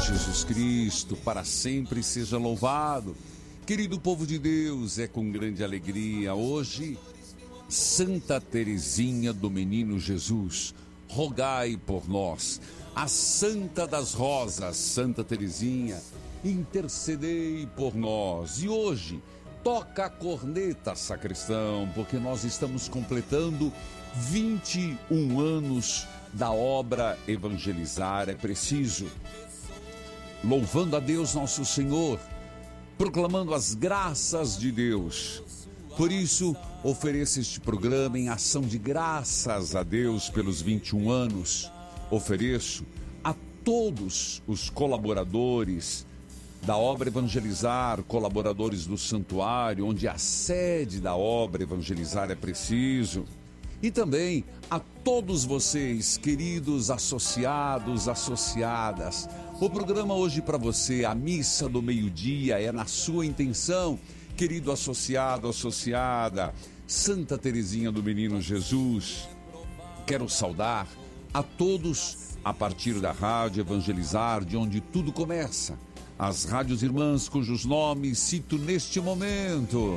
Jesus Cristo, para sempre seja louvado. Querido povo de Deus, é com grande alegria hoje, Santa Teresinha do Menino Jesus, rogai por nós. A Santa das Rosas, Santa Teresinha, intercedei por nós. E hoje, toca a corneta, sacristão, porque nós estamos completando 21 anos da obra Evangelizar é Preciso. Louvando a Deus nosso Senhor, proclamando as graças de Deus. Por isso, ofereço este programa em ação de graças a Deus pelos 21 anos. Ofereço a todos os colaboradores da obra Evangelizar, colaboradores do santuário, onde a sede da obra Evangelizar é Preciso. E também a todos vocês, queridos associados, associadas. O programa hoje para você, a missa do meio-dia, é na sua intenção, querido associado, associada, Santa Teresinha do Menino Jesus. Quero saudar a todos a partir da Rádio Evangelizar, de onde tudo começa. As rádios irmãs cujos nomes cito neste momento.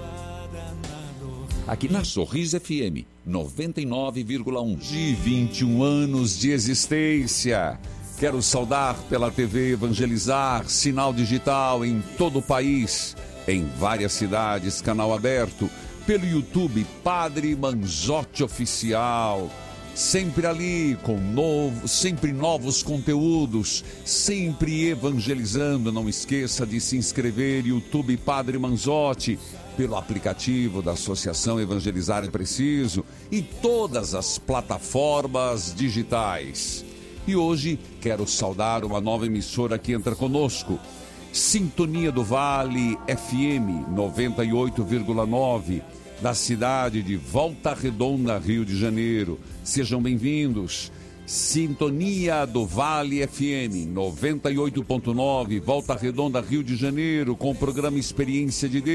Aqui na Sorriso FM 99,1. De 21 anos de existência. Quero saudar pela TV Evangelizar, sinal digital em todo o país, em várias cidades, canal aberto, pelo YouTube Padre Manzotti Oficial. Sempre ali com sempre novos conteúdos, sempre evangelizando. Não esqueça de se inscrever YouTube Padre Manzotti, pelo aplicativo da Associação Evangelizar é Preciso e todas as plataformas digitais. E hoje quero saudar uma nova emissora que entra conosco, Sintonia do Vale FM 98,9, da cidade de Volta Redonda, Rio de Janeiro. Sejam bem-vindos. Sintonia do Vale FM 98,9, Volta Redonda, Rio de Janeiro, com o programa Experiência de Deus.